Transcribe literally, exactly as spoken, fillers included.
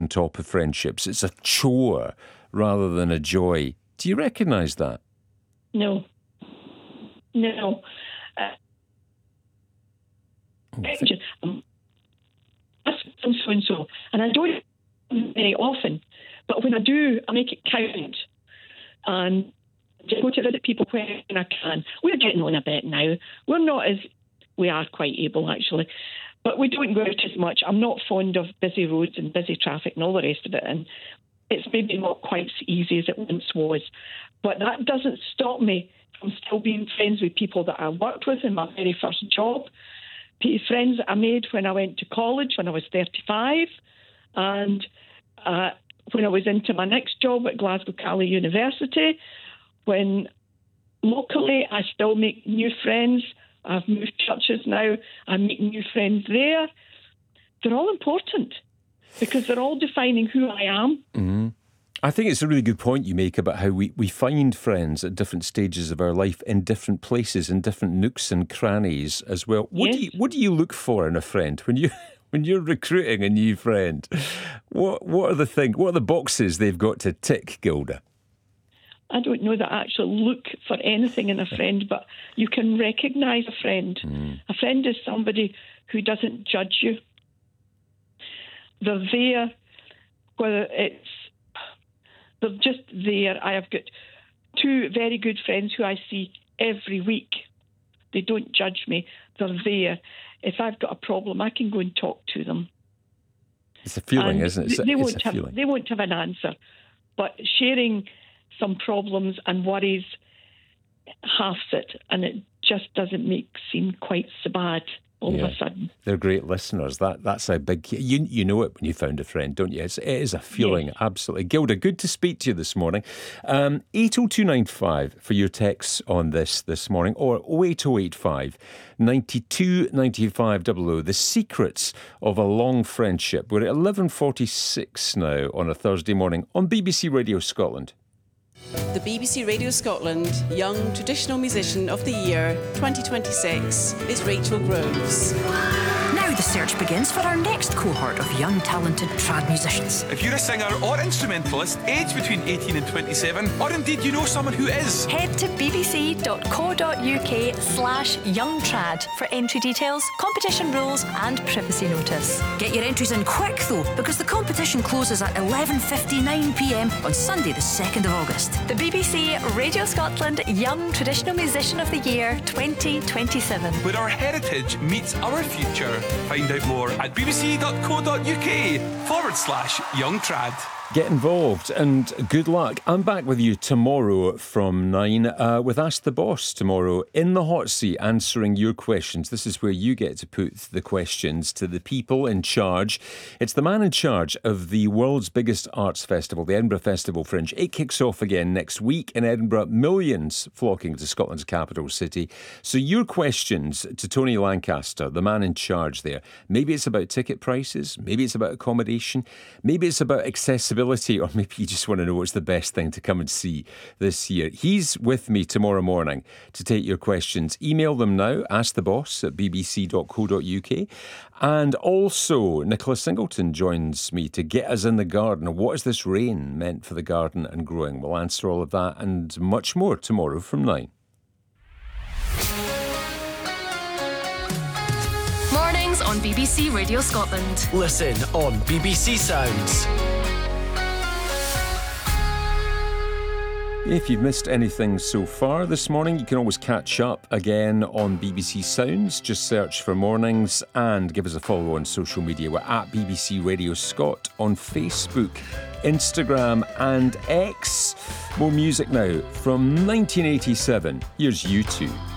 on top of friendships. It's a chore rather than a joy. Do you recognise that? No. No. Uh, oh, um, and so and so. And I don't very often, but when I do, I make it count. And I go to visit people when I can. We're getting on a bit now. We're not as, we are quite able actually, but we don't go out as much. I'm not fond of busy roads and busy traffic and all the rest of it. And it's maybe not quite as easy as it once was. But that doesn't stop me from still being friends with people that I worked with in my very first job. Friends that I made when I went to college when I was thirty-five. And uh, when I was into my next job at Glasgow Caley University. When locally I still make new friends. I've moved churches now. I make new friends there. They're all important because they're all defining who I am. Mm-hmm. I think it's a really good point you make about how we, we find friends at different stages of our life in different places, in different nooks and crannies as well. What yes. do you what do you look for in a friend when you when you're recruiting a new friend? What what are the thing? What are the boxes they've got to tick, Gilda? I don't know that I actually look for anything in a friend, but you can recognise a friend. Mm. A friend is somebody who doesn't judge you. They're there, whether it's, they're just there. I have got two very good friends who I see every week. They don't judge me. They're there. If I've got a problem, I can go and talk to them. It's a feeling, and isn't it? It's they, a, they it's won't a have, feeling. They won't have an answer. But sharing some problems and worries halves it, and it just doesn't make seem quite so bad all yeah. of a sudden. They're great listeners. That That's a big... You you know it when you found a friend, don't you? It's, it is a feeling, yes. Absolutely. Gilda, good to speak to you this morning. Um, eight oh two nine five for your texts on this this morning, or oh eight oh eight five ninety-two ninety-five double oh. The secrets of a long friendship. We're at eleven forty-six now on a Thursday morning on B B C Radio Scotland. The B B C Radio Scotland Young Traditional Musician of the Year twenty twenty-six is Rachel Groves. Now the search begins for our next cohort of young talented trad musicians. If you're a singer or instrumentalist aged between eighteen and twenty-seven, or indeed you know someone who is, head to bbc.co.uk slash youngtrad for entry details, competition rules and privacy notice. Get your entries in quick though, because the competition closes at eleven fifty-nine p m on Sunday the second of August. The B B C Radio Scotland Young Traditional Musician of the Year twenty twenty-seven. Where our heritage meets our future. Find out more at bbc.co.uk forward slash young trad. Get involved and good luck. I'm back with you tomorrow from nine uh, with Ask the Boss tomorrow in the hot seat answering your questions. This is where you get to put the questions to the people in charge. It's the man in charge of the world's biggest arts festival, the Edinburgh Festival Fringe. It kicks off again next week in Edinburgh. Millions flocking to Scotland's capital city. So your questions to Tony Lancaster, the man in charge there. Maybe it's about ticket prices. Maybe it's about accommodation. Maybe it's about accessibility. Or maybe you just want to know what's the best thing to come and see this year. He's with me tomorrow morning to take your questions. Email them now, asktheboss at bbc.co.uk. And also, Nicola Singleton joins me to get us in the garden. What has this rain meant for the garden and growing? We'll answer all of that and much more tomorrow from nine. Mornings on B B C Radio Scotland. Listen on B B C Sounds. If you've missed anything so far this morning, you can always catch up again on B B C Sounds. Just search for Mornings and give us a follow on social media. We're at B B C Radio Scot on Facebook, Instagram and X. More music now from nineteen eighty-seven. Here's U two.